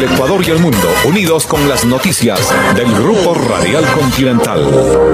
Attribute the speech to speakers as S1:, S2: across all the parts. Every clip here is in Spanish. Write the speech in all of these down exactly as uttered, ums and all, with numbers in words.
S1: el Ecuador y el mundo, unidos con las noticias del Grupo Radial Continental.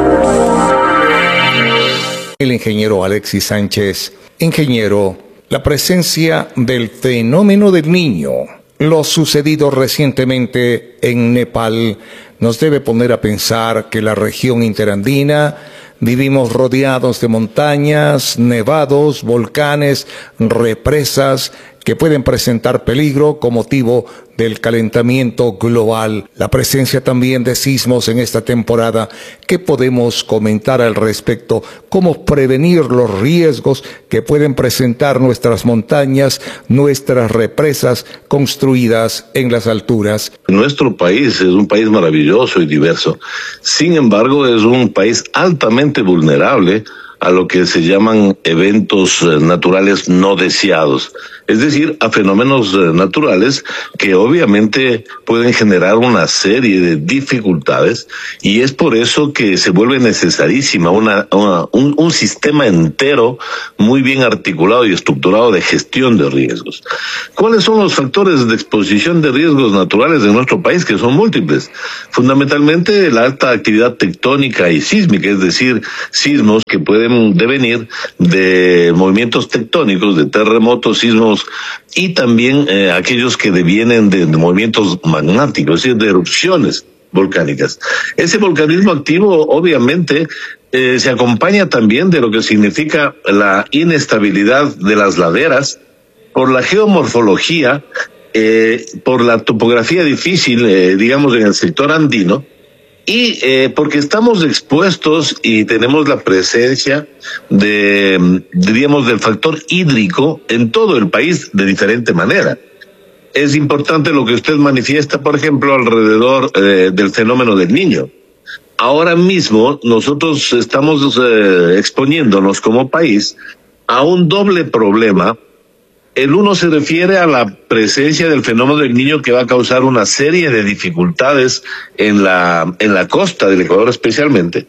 S2: El ingeniero Alexis Sánchez. Ingeniero, la presencia del fenómeno del Niño, lo sucedido recientemente en Nepal, nos debe poner a pensar que la región interandina vivimos rodeados de montañas, nevados, volcanes, represas que pueden presentar peligro con motivo del calentamiento global. La presencia también de sismos en esta temporada. ¿Qué podemos comentar al respecto? ¿Cómo prevenir los riesgos que pueden presentar nuestras montañas, nuestras represas construidas en las alturas?
S3: Nuestro país es un país maravilloso y diverso. Sin embargo, es un país altamente vulnerable a lo que se llaman eventos naturales no deseados, es decir, a fenómenos naturales que obviamente pueden generar una serie de dificultades, y es por eso que se vuelve necesarísima una, una un, un sistema entero muy bien articulado y estructurado de gestión de riesgos. ¿Cuáles son los factores de exposición de riesgos naturales en nuestro país? Que son múltiples. Fundamentalmente la alta actividad tectónica y sísmica, es decir, sismos que pueden devenir de movimientos tectónicos, de terremotos, sismos, y también eh, aquellos que devienen de, de movimientos magmáticos, es decir, de erupciones volcánicas. Ese volcanismo activo obviamente eh, se acompaña también de lo que significa la inestabilidad de las laderas por la geomorfología, eh, por la topografía difícil, eh, digamos, en el sector andino, y eh, porque estamos expuestos y tenemos la presencia de, diríamos, del factor hídrico en todo el país de diferente manera. Es importante lo que usted manifiesta, por ejemplo, alrededor eh, del fenómeno del Niño. Ahora mismo nosotros estamos eh, exponiéndonos como país a un doble problema. El uno se refiere a la presencia del fenómeno del Niño, que va a causar una serie de dificultades en la, en la costa del Ecuador especialmente.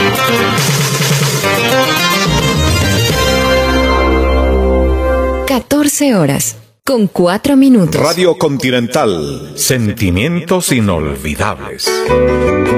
S4: catorce horas, con cuatro minutos.
S1: Radio Continental, sentimientos inolvidables.